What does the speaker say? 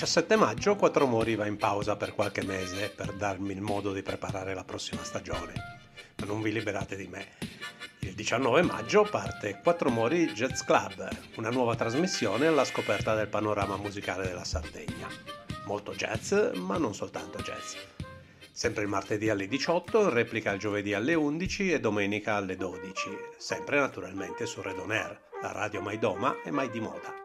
17 maggio Quattro Mori va in pausa per qualche mese per darmi il modo di preparare la prossima stagione, ma non vi liberate di me. Il 19 maggio parte Quattro Mori Jazz Club, una nuova trasmissione alla scoperta del panorama musicale della Sardegna. Molto jazz, ma non soltanto jazz. Sempre il martedì alle 18, replica il giovedì alle 11 e domenica alle 12, sempre naturalmente su Red On Air, la radio mai doma e mai di moda.